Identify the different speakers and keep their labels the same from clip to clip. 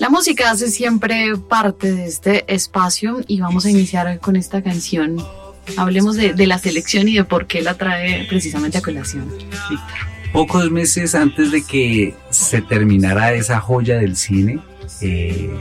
Speaker 1: La música hace siempre parte de este espacio y vamos a iniciar con esta canción. Hablemos de la selección y de por qué la trae precisamente a colación, Víctor.
Speaker 2: Pocos meses antes de que se terminara esa joya del cine de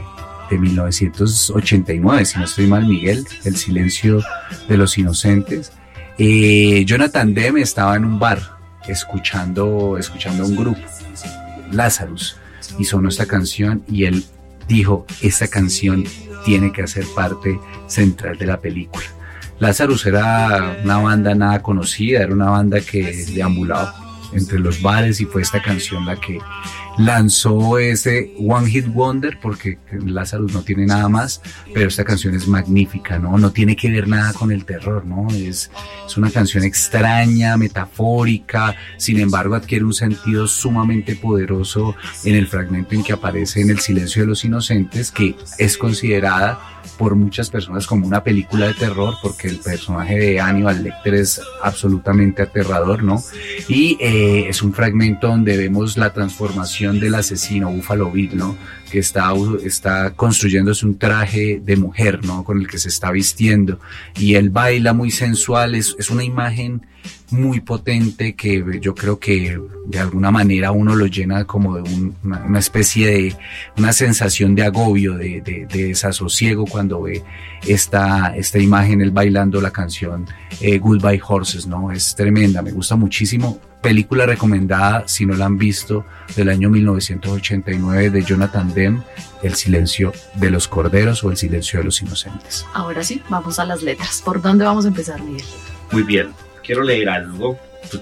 Speaker 2: 1989, si no estoy mal, Miguel, El silencio de los inocentes, Jonathan Demme estaba en un bar escuchando a un grupo, Lazarus, y sonó esta canción y él dijo, esta canción tiene que hacer parte central de la película. Lazarus era una banda nada conocida, era una banda que deambulaba entre los bares y fue esta canción la que lanzó ese One Hit Wonder, porque Lazarus no tiene nada más, pero esta canción es magnífica, no tiene que ver nada con el terror, ¿no? Es una canción extraña, metafórica, sin embargo adquiere un sentido sumamente poderoso en el fragmento en que aparece en El silencio de los inocentes, que es considerada por muchas personas como una película de terror, porque el personaje de Hannibal Lecter es absolutamente aterrador, ¿no? Y es un fragmento donde vemos la transformación del asesino Buffalo Bill, ¿no? Que está construyéndose un traje de mujer, ¿no? Con el que se está vistiendo y él baila muy sensual, es una imagen muy potente que yo creo que de alguna manera uno lo llena como de una especie de una sensación de agobio, de desasosiego cuando ve esta imagen, él bailando la canción Goodbye Horses, ¿no? Es tremenda, me gusta muchísimo. Película recomendada, si no la han visto, del año 1989 de Jonathan Demme, El silencio de los corderos o El silencio de los inocentes.
Speaker 1: Ahora sí, vamos a las letras. ¿Por dónde vamos a empezar, Miguel?
Speaker 3: Muy bien, quiero leer algo,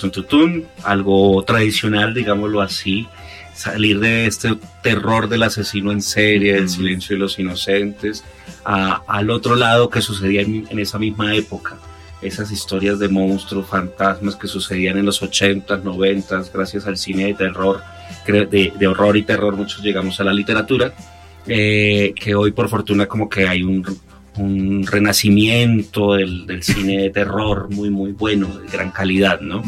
Speaker 3: algo tradicional, digámoslo así, salir de este terror del asesino en serie, El silencio de los inocentes, al otro lado que sucedía en esa misma época. Esas historias de monstruos, fantasmas que sucedían en los 80s, 90s, gracias al cine de terror, de horror y terror, muchos llegamos a la literatura, que hoy por fortuna como que hay un renacimiento del cine de terror muy muy bueno, de gran calidad, ¿no?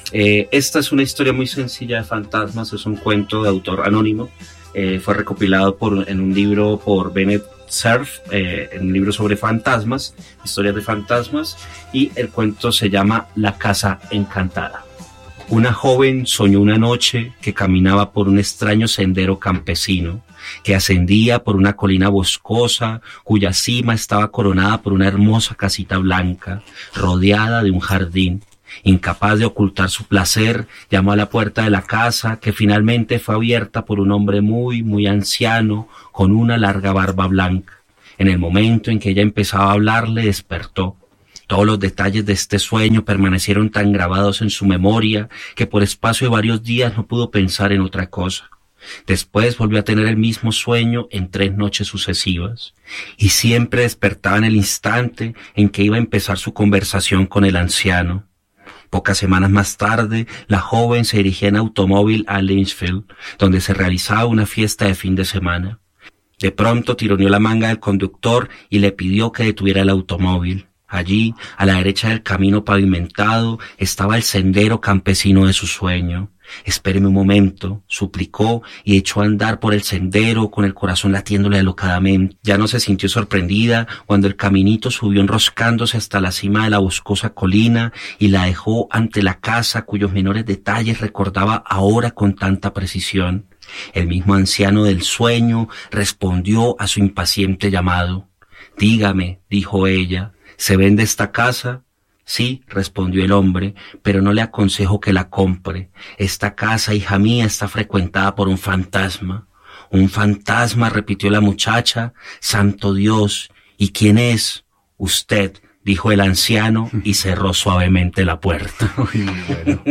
Speaker 3: Esta es una historia muy sencilla de fantasmas, es un cuento de autor anónimo, fue recopilado en un libro por Bennett Cerf, en un libro sobre fantasmas, historias de fantasmas, y el cuento se llama La casa encantada. Una joven soñó una noche que caminaba por un extraño sendero campesino que ascendía por una colina boscosa cuya cima estaba coronada por una hermosa casita blanca rodeada de un jardín. Incapaz de ocultar su placer, llamó a la puerta de la casa, que finalmente fue abierta por un hombre muy, muy anciano, con una larga barba blanca. En el momento en que ella empezaba a hablarle, despertó. Todos los detalles de este sueño permanecieron tan grabados en su memoria que por espacio de varios días no pudo pensar en otra cosa. Después volvió a tener el mismo sueño en 3 noches sucesivas, y siempre despertaba en el instante en que iba a empezar su conversación con el anciano. Pocas semanas más tarde, la joven se dirigía en automóvil a Lynchfield, donde se realizaba una fiesta de fin de semana. De pronto tironeó la manga del conductor y le pidió que detuviera el automóvil. Allí, a la derecha del camino pavimentado, estaba el sendero campesino de su sueño. «Espéreme un momento», suplicó, y echó a andar por el sendero con el corazón latiéndole alocadamente. Ya no se sintió sorprendida cuando el caminito subió enroscándose hasta la cima de la boscosa colina y la dejó ante la casa cuyos menores detalles recordaba ahora con tanta precisión. El mismo anciano del sueño respondió a su impaciente llamado. «Dígame», dijo ella, «¿se vende esta casa?» «Sí», respondió el hombre, «pero no le aconsejo que la compre. Esta casa, hija mía, está frecuentada por un fantasma». «¿Un fantasma?», repitió la muchacha. «Santo Dios, ¿y quién es?» «Usted», dijo el anciano y cerró suavemente la puerta.
Speaker 2: Uy, bueno.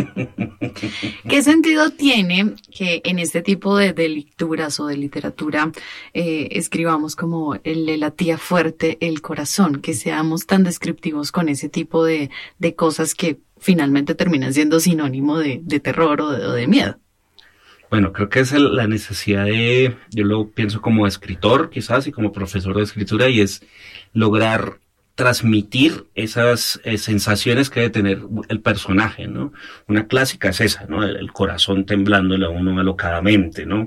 Speaker 1: ¿Qué sentido tiene que en este tipo de lecturas o de literatura escribamos como le latía fuerte el corazón, que seamos tan descriptivos con ese tipo de cosas que finalmente terminan siendo sinónimo de terror o de miedo?
Speaker 3: Bueno, creo que es la necesidad yo lo pienso como escritor quizás y como profesor de escritura, y es lograr transmitir esas sensaciones que debe tener el personaje, ¿no? Una clásica es esa, ¿no? El corazón temblándole a uno alocadamente, ¿no?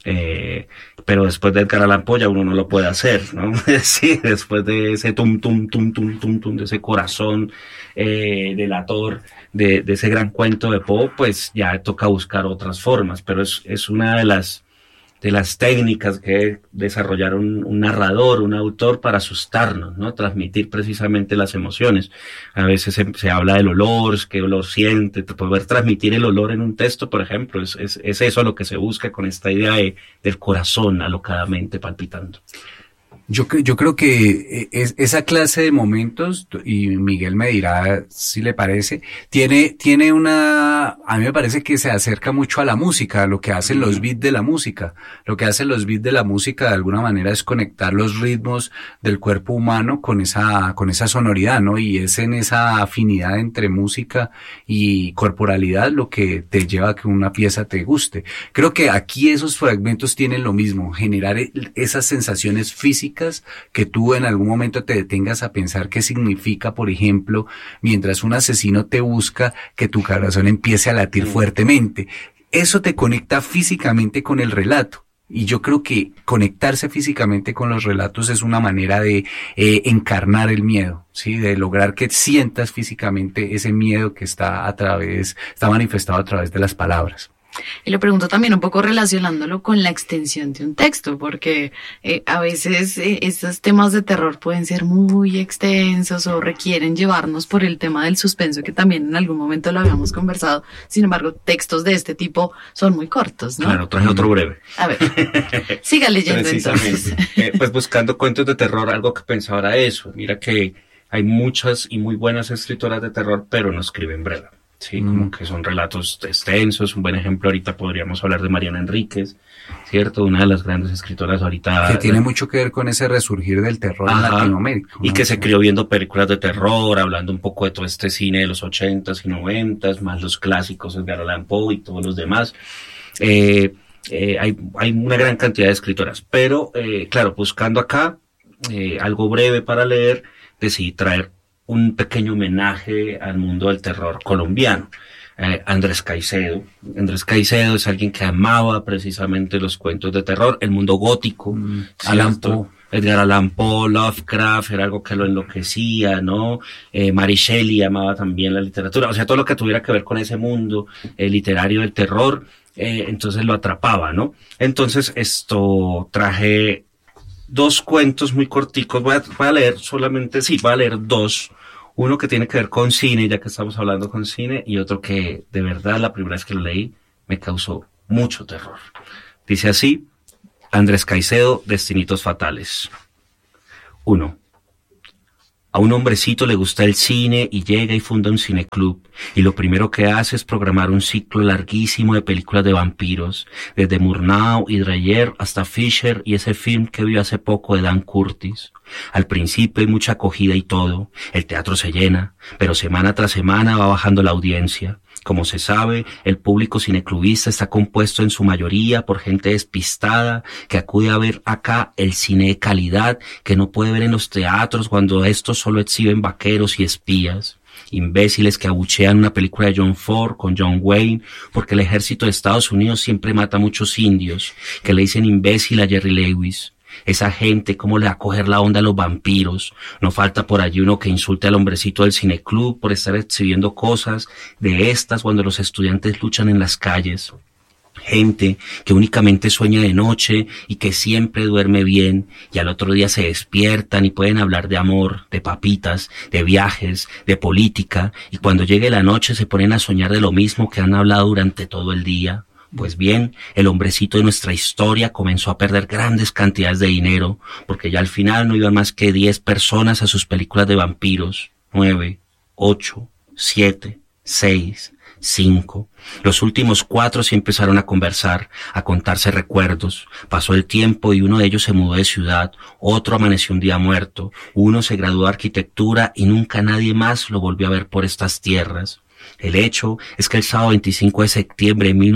Speaker 3: Pero después de Edgar Allan Poe ya uno no lo puede hacer, ¿no? Sí, después de ese tum, de ese corazón delator, de ese gran cuento de Poe, pues ya toca buscar otras formas, pero es una de las técnicas que desarrollar un narrador, un autor para asustarnos, ¿no? Transmitir precisamente las emociones. A veces se habla del olor, qué olor siente, poder transmitir el olor en un texto, por ejemplo, es eso lo que se busca con esta idea del corazón alocadamente palpitando.
Speaker 2: Yo creo que esa clase de momentos, y Miguel me dirá si le parece, tiene a mí me parece que se acerca mucho a la música, a lo que hacen los beats de la música. Lo que hacen los beats de la música de alguna manera es conectar los ritmos del cuerpo humano con esa sonoridad, ¿no? Y es en esa afinidad entre música y corporalidad lo que te lleva a que una pieza te guste. Creo que aquí esos fragmentos tienen lo mismo, generar esas sensaciones físicas que tú en algún momento te detengas a pensar qué significa, por ejemplo, mientras un asesino te busca, que tu corazón empiece a latir fuertemente. Eso te conecta físicamente con el relato. Y yo creo que conectarse físicamente con los relatos es una manera de encarnar el miedo, ¿sí? De lograr que sientas físicamente ese miedo que está manifestado a través de las palabras.
Speaker 1: Y lo pregunto también un poco relacionándolo con la extensión de un texto, porque a veces estos temas de terror pueden ser muy extensos o requieren llevarnos por el tema del suspenso, que también en algún momento lo habíamos conversado. Sin embargo, textos de este tipo son muy cortos, ¿no?
Speaker 3: Claro, traje otro breve.
Speaker 1: A ver, siga leyendo entonces.
Speaker 3: Pues buscando cuentos de terror, algo que pensaba era eso. Mira que hay muchas y muy buenas escritoras de terror, pero no escriben breve. Sí, como que son relatos extensos. Un buen ejemplo ahorita podríamos hablar de Mariana Enríquez, ¿cierto? Una de las grandes escritoras ahorita.
Speaker 2: Que tiene mucho que ver con ese resurgir del terror en Latinoamérica, ¿no?
Speaker 3: Y que se crió viendo películas de terror, hablando un poco de todo este cine de los 80s y 90s, más los clásicos, Edgar Allan Poe y todos los demás. Hay una gran cantidad de escritoras, pero claro, buscando acá algo breve para leer, decidí traer un pequeño homenaje al mundo del terror colombiano. Andrés Caicedo. Andrés Caicedo es alguien que amaba precisamente los cuentos de terror, el mundo gótico.
Speaker 2: Allan Poe.
Speaker 3: Edgar Allan Poe, Lovecraft, era algo que lo enloquecía, ¿no? Mary Shelley amaba también la literatura, o sea, todo lo que tuviera que ver con ese mundo literario del terror, entonces lo atrapaba, ¿no? Entonces traje dos cuentos muy corticos, voy a leer dos. Uno que tiene que ver con cine, ya que estamos hablando con cine, y otro que de verdad la primera vez que lo leí me causó mucho terror. Dice así: Andrés Caicedo, Destinitos Fatales. 1. A un hombrecito le gusta el cine y llega y funda un cineclub, y lo primero que hace es programar un ciclo larguísimo de películas de vampiros, desde Murnau y Dreyer hasta Fisher y ese film que vio hace poco de Dan Curtis. Al principio hay mucha acogida y todo, el teatro se llena, pero semana tras semana va bajando la audiencia. Como se sabe, el público cineclubista está compuesto en su mayoría por gente despistada que acude a ver acá el cine de calidad que no puede ver en los teatros cuando estos solo exhiben vaqueros y espías. Imbéciles que abuchean una película de John Ford con John Wayne porque el ejército de Estados Unidos siempre mata a muchos indios, que le dicen imbécil a Jerry Lewis. Esa gente, ¿cómo le va a coger la onda a los vampiros? No falta por allí uno que insulte al hombrecito del cineclub por estar exhibiendo cosas de estas cuando los estudiantes luchan en las calles. Gente que únicamente sueña de noche y que siempre duerme bien y al otro día se despiertan y pueden hablar de amor, de papitas, de viajes, de política, y cuando llegue la noche se ponen a soñar de lo mismo que han hablado durante todo el día. Pues bien, el hombrecito de nuestra historia comenzó a perder grandes cantidades de dinero, porque ya al final no iban más que 10 personas a sus películas de vampiros. 9, 8, 7, 6, 5. Los últimos 4 sí empezaron a conversar, a contarse recuerdos. Pasó el tiempo y uno de ellos se mudó de ciudad, otro amaneció un día muerto, uno se graduó de arquitectura y nunca nadie más lo volvió a ver por estas tierras. El hecho es que el sábado 25 de septiembre de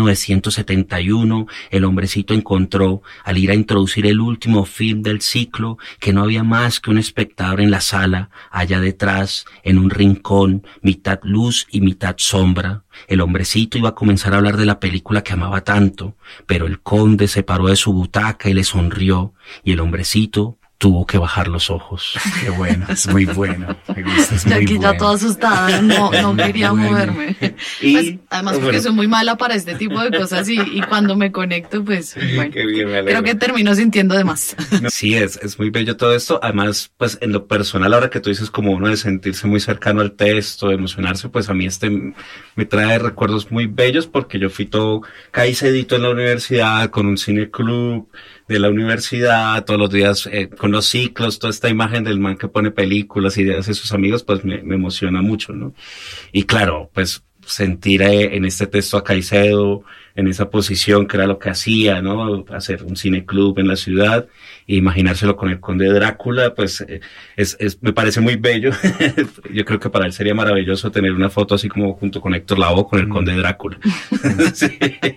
Speaker 3: 1971, el hombrecito encontró, al ir a introducir el último film del ciclo, que no había más que un espectador en la sala, allá detrás, en un rincón, mitad luz y mitad sombra. El hombrecito iba a comenzar a hablar de la película que amaba tanto, pero el conde se paró de su butaca y le sonrió, y el hombrecito tuvo que bajar los ojos.
Speaker 2: Qué bueno, es muy bueno. Me gusta, es
Speaker 1: Yo
Speaker 2: muy
Speaker 1: aquí ya
Speaker 2: bueno.
Speaker 1: toda asustada, no quería
Speaker 2: Bueno.
Speaker 1: moverme.
Speaker 3: Y,
Speaker 1: Pues, además porque
Speaker 3: bueno.
Speaker 1: soy muy mala para este tipo de cosas y cuando me conecto, pues bueno,
Speaker 3: Qué bien, me alegro.
Speaker 1: creo que termino sintiendo de más.
Speaker 3: No, sí, es muy bello todo esto. Además, pues en lo personal, ahora que tú dices como uno de sentirse muy cercano al texto, de emocionarse, pues a mí me trae recuerdos muy bellos porque yo fui todo caicedito en la universidad, con un cineclub de la universidad, todos los días con los ciclos, toda esta imagen del man que pone películas y hace sus amigos, pues me emociona mucho, ¿no? Y claro, pues sentir en este texto a Caicedo, en esa posición que era lo que hacía, ¿no? Hacer un cineclub en la ciudad e imaginárselo con el conde Drácula, pues me parece muy bello. Yo creo que para él sería maravilloso tener una foto así como junto con Héctor Lavoe con el conde Drácula. Sí.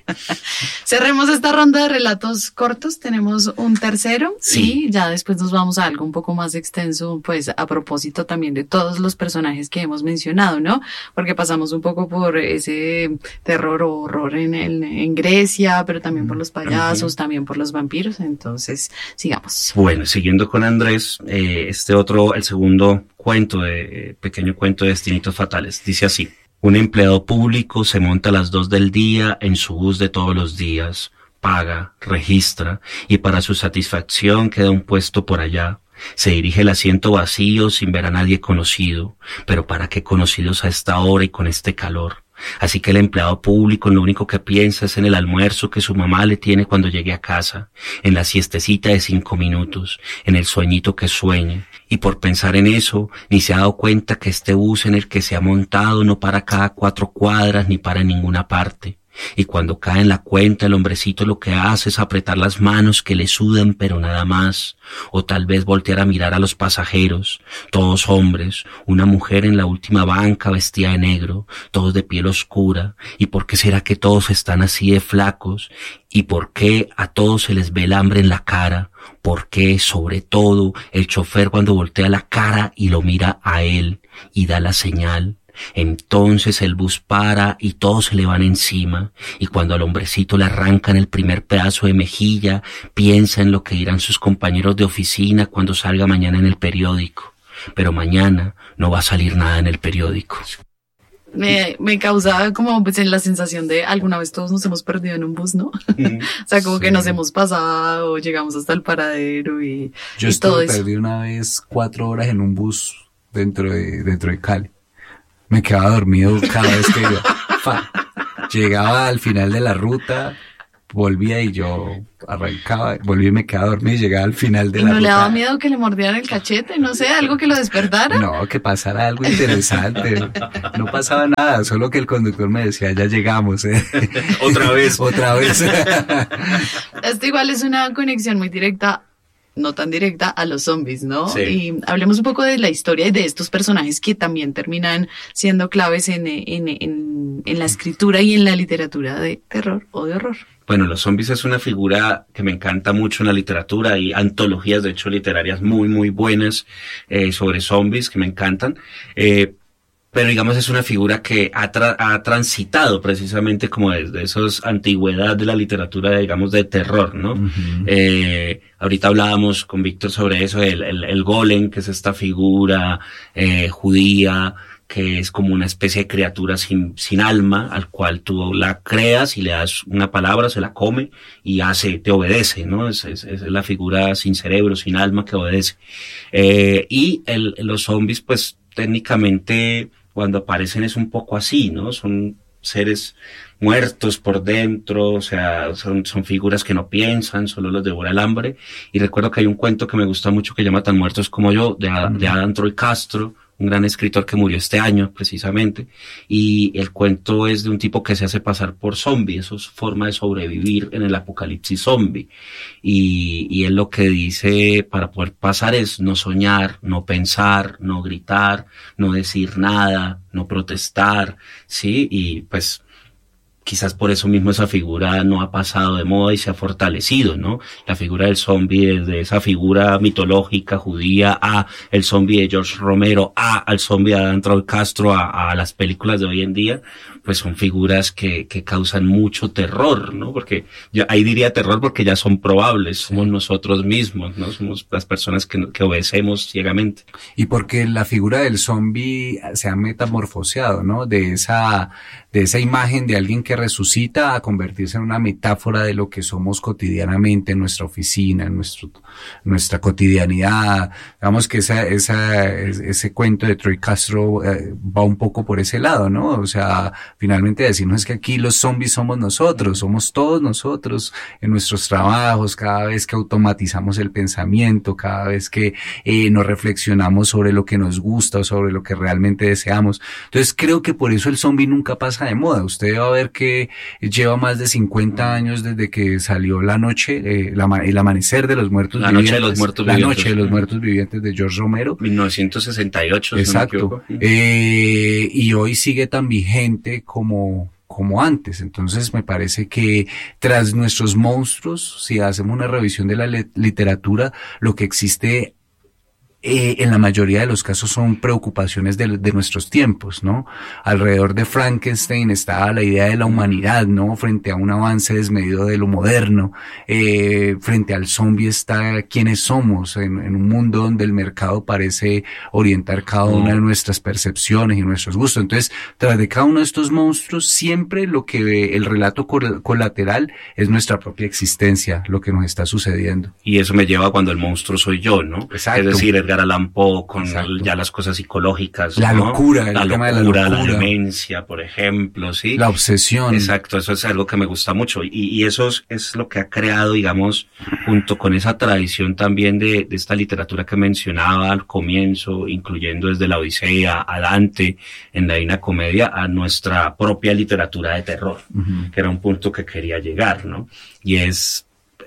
Speaker 1: Cerremos esta ronda de relatos cortos, tenemos un tercero
Speaker 3: Sí.
Speaker 1: y ya después nos vamos a algo un poco más extenso, pues a propósito también de todos los personajes que hemos mencionado, ¿no? Porque pasamos un poco por ese terror o horror en Grecia, pero también por los payasos, también por los vampiros, entonces sigamos.
Speaker 3: Bueno, siguiendo con Andrés, el segundo cuento, pequeño cuento de Destinitos Fatales, dice así: un empleado público se monta a las 2 del día en su bus de todos los días, paga, registra y para su satisfacción queda un puesto por allá. Se dirige al asiento vacío sin ver a nadie conocido, pero ¿para qué conocidos a esta hora y con este calor? Así que el empleado público lo único que piensa es en el almuerzo que su mamá le tiene cuando llegue a casa, en la siestecita de 5 minutos, en el sueñito que sueñe. Y por pensar en eso, ni se ha dado cuenta que este bus en el que se ha montado no para cada 4 cuadras ni para en ninguna parte. Y cuando cae en la cuenta, el hombrecito lo que hace es apretar las manos que le sudan, pero nada más, o tal vez voltear a mirar a los pasajeros, todos hombres, una mujer en la última banca vestida de negro, todos de piel oscura. ¿Y por qué será que todos están así de flacos? ¿Y por qué a todos se les ve el hambre en la cara? ¿Por qué, sobre todo, el chofer cuando voltea la cara y lo mira a él y da la señal? Entonces el bus para y todos se le van encima, y cuando al hombrecito le arrancan el primer pedazo de mejilla, piensa en lo que dirán sus compañeros de oficina cuando salga mañana en el periódico. Pero mañana no va a salir nada en el periódico.
Speaker 1: Me causaba como pues en la sensación de alguna vez todos nos hemos perdido en un bus, ¿no? O sea, como
Speaker 2: Sí.
Speaker 1: que nos hemos pasado, llegamos hasta el paradero y
Speaker 2: Yo
Speaker 1: y todo
Speaker 2: estuve
Speaker 1: eso.
Speaker 2: perdido una vez 4 horas en un bus dentro de Cali. Me quedaba dormido cada vez que iba. Llegaba al final de la ruta, volvía y yo arrancaba, volvía y me quedaba dormido y llegaba al final de
Speaker 1: ¿Y
Speaker 2: la
Speaker 1: no
Speaker 2: ruta.
Speaker 1: le daba miedo que le mordieran el cachete? No sé, algo que lo despertara.
Speaker 2: No, que pasara algo interesante. No pasaba nada, solo que el conductor me decía, ya llegamos,
Speaker 3: Otra vez.
Speaker 2: Otra vez.
Speaker 1: Esto igual es una conexión muy directa, no tan directa, a los zombies, ¿no?
Speaker 3: Sí.
Speaker 1: Y hablemos un poco de la historia y de estos personajes que también terminan siendo claves en la escritura y en la literatura de terror o de horror.
Speaker 3: Bueno, los zombies es una figura que me encanta mucho en la literatura. Hay antologías, de hecho, literarias muy, muy buenas sobre zombies que me encantan. Pero digamos es una figura que ha transitado precisamente como desde esas antigüedad de la literatura, digamos, de terror, ¿no?
Speaker 2: Uh-huh.
Speaker 3: Ahorita hablábamos con Víctor sobre eso, el golem, que es esta figura judía, que es como una especie de criatura sin alma, al cual tú la creas y le das una palabra, se la come y te obedece, ¿no? Es la figura sin cerebro, sin alma que obedece. Y los zombies, pues, técnicamente, cuando aparecen es un poco así, ¿no? Son seres muertos por dentro, o sea, son figuras que no piensan, solo los devora el hambre. Y recuerdo que hay un cuento que me gusta mucho que llama Tan muertos como yo, de Adán Troy Castro, un gran escritor que murió este año precisamente, y el cuento es de un tipo que se hace pasar por zombie, eso es forma de sobrevivir en el apocalipsis zombie, y él lo que dice para poder pasar es no soñar, no pensar, no gritar, no decir nada, no protestar, ¿sí? Y pues quizás por eso mismo esa figura no ha pasado de moda y se ha fortalecido, ¿no? La figura del zombie, desde esa figura mitológica judía a el zombie de George Romero, al zombie de Adán Raúl Castro, a las películas de hoy en día, pues son figuras que causan mucho terror, ¿no? Porque yo ahí diría terror porque ya son probables, somos nosotros mismos, ¿no? Somos las personas que obedecemos ciegamente.
Speaker 2: Y porque la figura del zombie se ha metamorfoseado, ¿no? De esa imagen de alguien que resucita a convertirse en una metáfora de lo que somos cotidianamente en nuestra oficina, en nuestra cotidianidad. Digamos que ese cuento de Troy Castro va un poco por ese lado, ¿no? O sea, finalmente decirnos que aquí los zombies somos nosotros, somos todos nosotros en nuestros trabajos, cada vez que automatizamos el pensamiento, cada vez que nos reflexionamos sobre lo que nos gusta o sobre lo que realmente deseamos. Entonces creo que por eso el zombie nunca pasa de moda. Usted va a ver que lleva más de 50 años desde que salió La Noche, el amanecer de los muertos vivientes.
Speaker 3: La Noche de los Muertos
Speaker 2: Vivientes de George Romero.
Speaker 3: 1968.
Speaker 2: Exacto. Y hoy sigue tan vigente como antes. Entonces me parece que tras nuestros monstruos, si hacemos una revisión de la literatura, lo que existe en la mayoría de los casos son preocupaciones de nuestros tiempos, ¿no? Alrededor de Frankenstein estaba la idea de la humanidad, ¿no? Frente a un avance desmedido de lo moderno, frente al zombie está quiénes somos en un mundo donde el mercado parece orientar cada una de nuestras percepciones y nuestros gustos. Entonces, tras de cada uno de estos monstruos, siempre lo que el relato colateral es nuestra propia existencia, lo que nos está sucediendo.
Speaker 3: Y eso me lleva a cuando el monstruo soy yo, ¿no?
Speaker 2: Exacto.
Speaker 3: Es decir, Edgar Allan Poe con ya las cosas psicológicas,
Speaker 2: la
Speaker 3: ¿no?
Speaker 2: locura,
Speaker 3: la demencia, por ejemplo, sí,
Speaker 2: la obsesión.
Speaker 3: Exacto, eso es algo que me gusta mucho y eso es lo que ha creado, digamos, junto con esa tradición también de esta literatura que mencionaba al comienzo, incluyendo desde la Odisea a Dante en la Divina Comedia, a nuestra propia literatura de terror, que era un punto que quería llegar, ¿no? Y es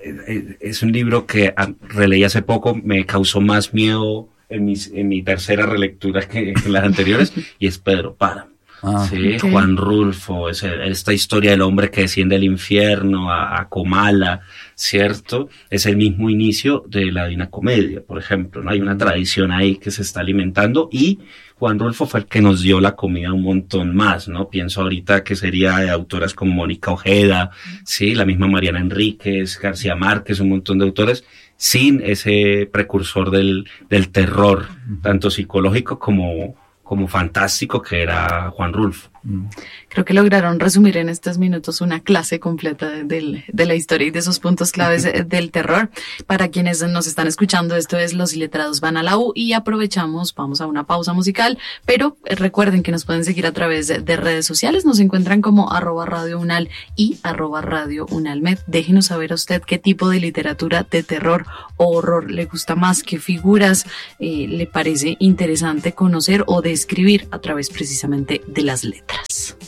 Speaker 3: un libro que releí hace poco, me causó más miedo en mi tercera relectura que en las anteriores, y es Pedro Páramo. Sí, okay. Juan Rulfo, esta historia del hombre que desciende del infierno a Comala, ¿cierto? Es el mismo inicio de la Divina Comedia, por ejemplo, ¿no? Hay una tradición ahí que se está alimentando y Juan Rulfo fue el que nos dio la comida un montón más, ¿no? Pienso ahorita que sería de autoras como Mónica Ojeda, sí, la misma Mariana Enríquez, García Márquez, un montón de autores, sin ese precursor del terror, tanto psicológico como fantástico que era Juan Rulfo.
Speaker 1: Creo que lograron resumir en estos minutos una clase completa de la historia y de esos puntos claves del terror. Para quienes nos están escuchando, esto es Los Iletrados van a la U y aprovechamos, vamos a una pausa musical, pero recuerden que nos pueden seguir a través de redes sociales, nos encuentran como @radiounal y @radiounalmed. Déjenos saber a usted qué tipo de literatura de terror o horror le gusta más, qué figuras le parece interesante conocer o describir a través precisamente de las letras.